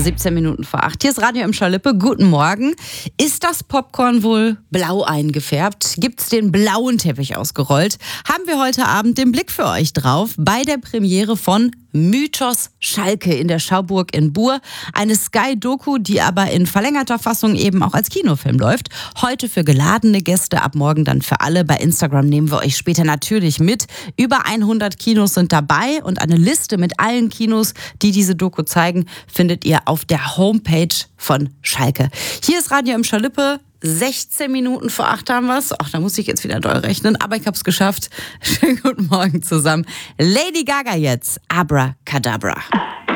17 Minuten vor 8. Hier ist Radio im Schalippe. Guten Morgen. Ist das Popcorn wohl blau eingefärbt? Gibt's den blauen Teppich ausgerollt? Haben wir heute Abend den Blick für euch drauf bei der Premiere von Mythos Schalke in der Schauburg in Buhr. Eine Sky-Doku, die aber in verlängerter Fassung eben auch als Kinofilm läuft. Heute für geladene Gäste, ab morgen dann für alle. Bei Instagram nehmen wir euch später natürlich mit. Über 100 Kinos sind dabei und eine Liste mit allen Kinos, die diese Doku zeigen, findet ihr auf der Homepage von Schalke. Hier ist Radio im Schalippe. 16 Minuten vor 8 haben wir es. Ach, da muss ich jetzt wieder doll rechnen, aber ich habe es geschafft. Schönen guten Morgen zusammen. Lady Gaga jetzt. Abracadabra.